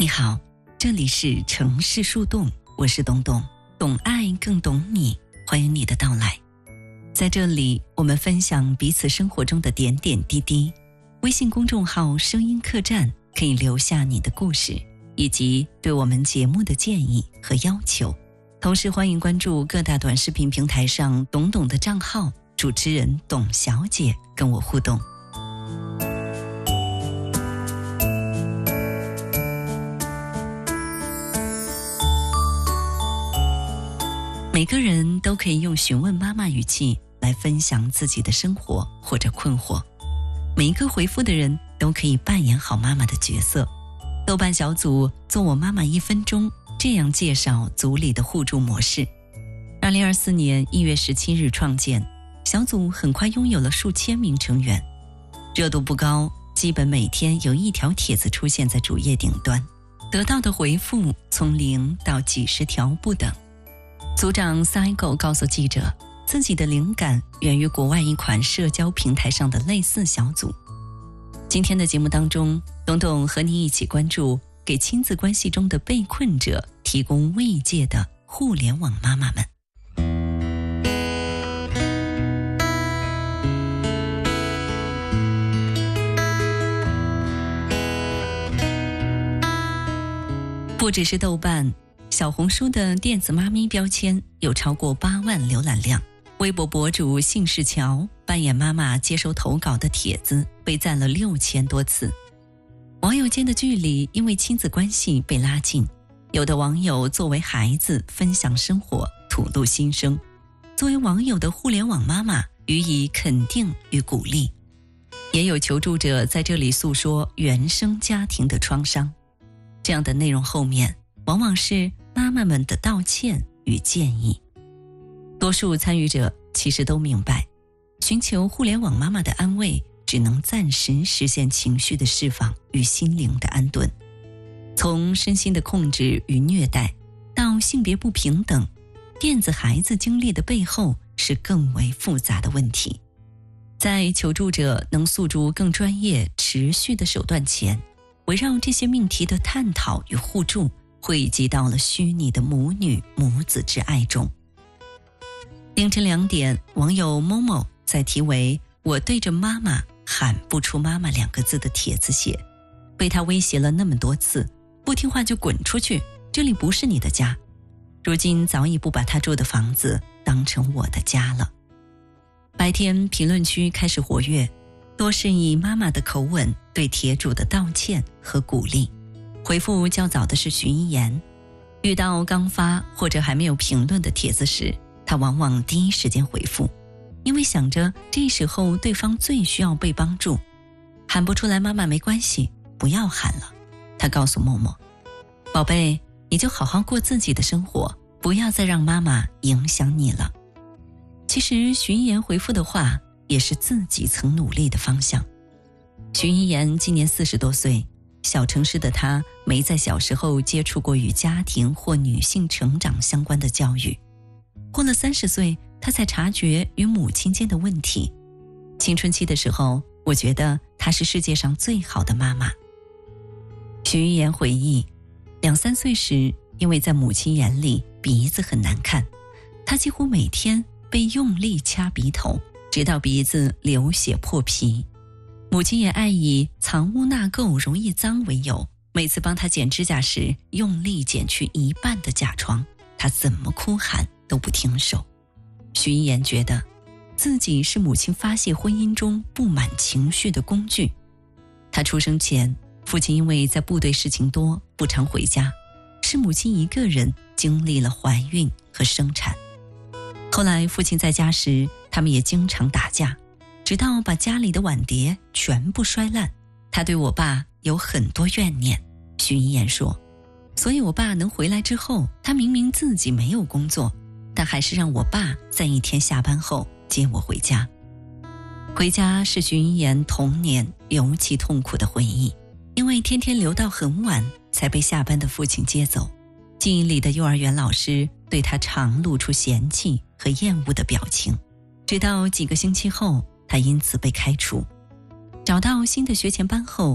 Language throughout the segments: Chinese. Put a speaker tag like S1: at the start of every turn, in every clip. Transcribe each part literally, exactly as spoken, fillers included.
S1: 你好，这里是城市树洞，我是东东，懂爱更懂你，欢迎你的到来。在这里，我们分享彼此生活中的点点滴滴。微信公众号声音客栈可以留下你的故事，以及对我们节目的建议和要求。同时欢迎关注各大短视频平台上懂懂的账号，主持人董小姐跟我互动。每个人都可以用询问妈妈语气来分享自己的生活或者困惑，每一个回复的人都可以扮演好妈妈的角色。豆瓣小组做我妈妈一分钟，这样介绍组里的互助模式。二零二四年一月十七日创建，小组很快拥有了数千名成员，热度不高，基本每天有一条帖子出现在主页顶端，得到的回复从零到几十条不等。组长 Cycle 告诉记者，自己的灵感源于国外一款社交平台上的类似小组。今天的节目当中，董董和你一起关注给亲子关系中的被困者提供慰藉的互联网妈妈们。不只是豆瓣，小红书的电子妈咪标签有超过八万浏览量，微博博主姓氏乔扮演妈妈接收投稿的帖子被赞了六千多次。网友间的距离因为亲子关系被拉近，有的网友作为孩子分享生活，吐露心声，作为网友的互联网妈妈予以肯定与鼓励，也有求助者在这里诉说原生家庭的创伤。这样的内容后面往往是妈妈们的道歉与建议。多数参与者其实都明白，寻求互联网妈妈的安慰只能暂时实现情绪的释放与心灵的安顿。从身心的控制与虐待到性别不平等，电子孩子经历的背后是更为复杂的问题。在求助者能诉诸更专业持续的手段前，围绕这些命题的探讨与互助汇集到了虚拟的母女母子之爱中。凌晨两点，网友某某在题为我对着妈妈喊不出妈妈两个字的帖子写，被他威胁了那么多次，不听话就滚出去，这里不是你的家。如今早已不把他住的房子当成我的家了。白天评论区开始活跃，多是以妈妈的口吻对帖主的道歉和鼓励。回复较早的是徐一言，遇到刚发或者还没有评论的帖子时，他往往第一时间回复，因为想着这时候对方最需要被帮助。喊不出来妈妈没关系，不要喊了。他告诉默默，宝贝，你就好好过自己的生活，不要再让妈妈影响你了。其实徐一言回复的话也是自己曾努力的方向。徐一言今年四十多岁，小城市的他没在小时候接触过与家庭或女性成长相关的教育，过了三十岁，他才察觉与母亲间的问题。青春期的时候，我觉得她是世界上最好的妈妈。徐一言回忆，两三岁时，因为在母亲眼里鼻子很难看，她几乎每天被用力掐鼻头，直到鼻子流血破皮。母亲也爱以藏污纳垢容易脏为由，每次帮她剪指甲时用力剪去一半的甲床，她怎么哭喊都不停手。徐一言觉得自己是母亲发泄婚姻中不满情绪的工具。他出生前，父亲因为在部队事情多，不常回家，是母亲一个人经历了怀孕和生产。后来父亲在家时，他们也经常打架，直到把家里的碗碟全部摔烂。他对我爸有很多怨念，徐一言说，所以我爸能回来之后，他明明自己没有工作，但还是让我爸在一天下班后接我回家。回家是徐一言童年尤其痛苦的回忆，因为天天留到很晚才被下班的父亲接走。记忆里的幼儿园老师对他常露出嫌弃和厌恶的表情，直到几个星期后，他因此被开除。找到新的学前班后，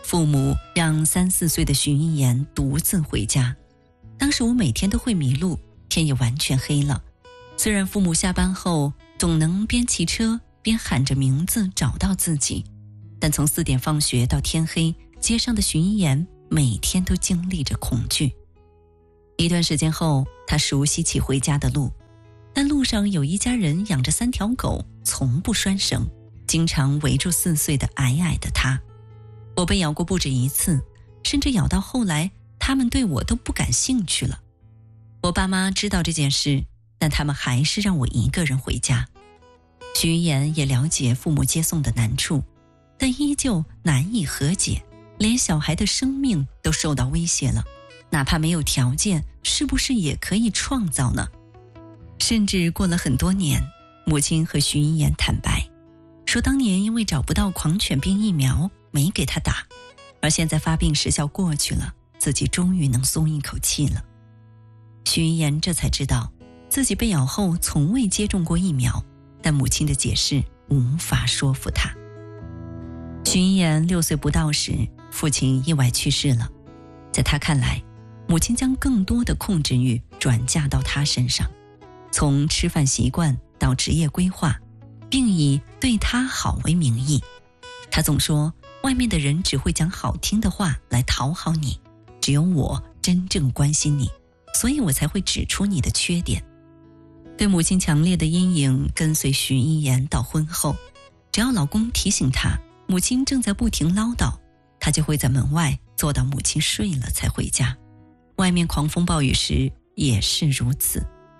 S1: 父母让三四岁的徐一言独自回家。当时我每天都会迷路，天也完全黑了。虽然父母下班后总能边骑车边喊着名字找到自己，但从四点放学到天黑，街上的徐一言每天都经历着恐惧。一段时间后，他熟悉起回家的路，但路上有一家人养着三条狗，从不拴绳，经常围住四岁的矮矮的他。我被咬过不止一次，甚至咬到后来他们对我都不感兴趣了。我爸妈知道这件事，但他们还是让我一个人回家。徐一言也了解父母接送的难处，但依旧难以和解，连小孩的生命都受到威胁了，哪怕没有条件，是不是也可以创造呢？甚至过了很多年，母亲和徐一言坦白，说当年因为找不到狂犬病疫苗，没给他打，而现在发病时效过去了，自己终于能松一口气了。徐一言这才知道，自己被咬后从未接种过疫苗，但母亲的解释无法说服他。徐一言六岁不到时，父亲意外去世了。在他看来，母亲将更多的控制欲转嫁到他身上，从吃饭习惯到职业规划，并以对他好为名义。他总说，外面的人只会讲好听的话来讨好你，只有我真正关心你，所以我才会指出你的缺点。对母亲强烈的阴影跟随徐一言到婚后，只要老公提醒他母亲正在不停唠叨，他就会在门外坐到母亲睡了才回家。外面狂风暴雨时也是如此。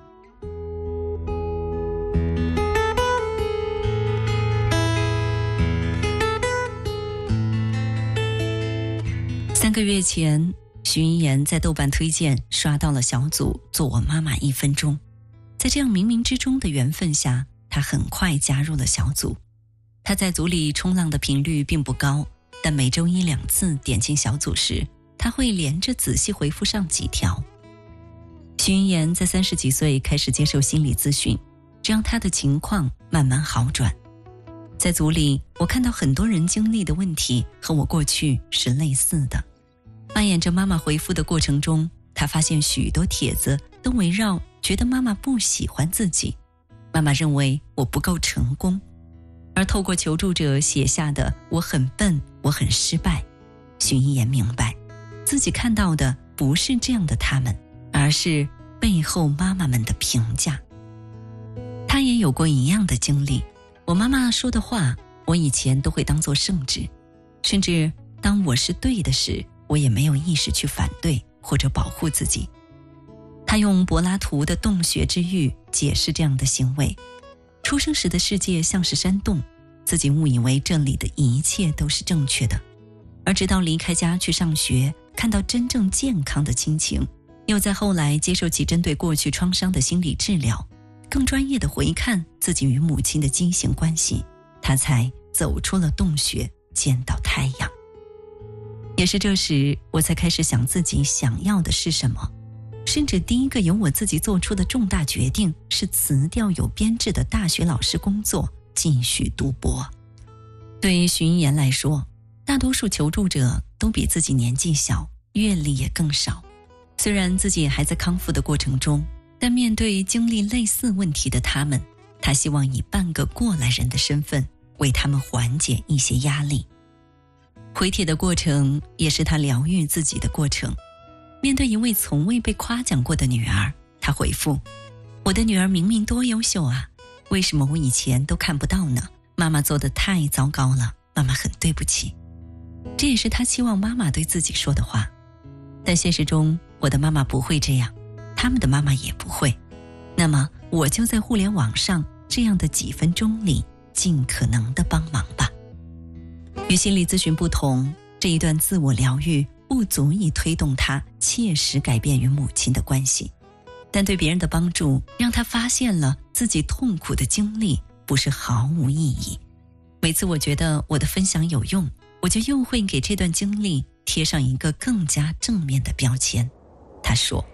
S1: 三个月前，徐一言在豆瓣推荐刷到了小组做我妈妈一分钟。在这样冥冥之中的缘分下，他很快加入了小组。他在组里冲浪的频率并不高，但每周一两次点进小组时，他会连着仔细回复上几条。徐一言在三十几岁开始接受心理咨询，这让他的情况慢慢好转。在组里，我看到很多人经历的问题和我过去是类似的。扮演着妈妈回复的过程中，他发现许多帖子都围绕觉得妈妈不喜欢自己，妈妈认为我不够成功，而透过求助者写下的我很笨，我很失败，徐一言明白自己看到的不是这样的他们，而是背后妈妈们的评价。他也有过一样的经历，我妈妈说的话我以前都会当作圣旨，甚至当我是对的时，我也没有意识去反对或者保护自己。他用柏拉图的洞穴之喻解释这样的行为，出生时的世界像是山洞，自己误以为这里的一切都是正确的，而直到离开家去上学，看到真正健康的亲情，又在后来接受起针对过去创伤的心理治疗，更专业的回看自己与母亲的畸形关系，他才走出了洞穴，见到太阳。也是这时，我才开始想自己想要的是什么，甚至第一个由我自己做出的重大决定是辞掉有编制的大学老师工作，继续读博。对于徐一言来说，大多数求助者都比自己年纪小，阅历也更少。虽然自己也还在康复的过程中，但面对经历类似问题的他们，他希望以半个过来人的身份为他们缓解一些压力。回帖的过程也是他疗愈自己的过程。面对一位从未被夸奖过的女儿，他回复：我的女儿明明多优秀啊，为什么我以前都看不到呢？妈妈做得太糟糕了，妈妈很对不起。这也是他期望妈妈对自己说的话。但现实中，我的妈妈不会这样，他们的妈妈也不会。那么我就在互联网上这样的几分钟里尽可能的帮忙吧。与心理咨询不同，这一段自我疗愈不足以推动他切实改变与母亲的关系，但对别人的帮助让他发现了自己痛苦的经历不是毫无意义。每次我觉得我的分享有用，我就又会给这段经历贴上一个更加正面的标签。他说，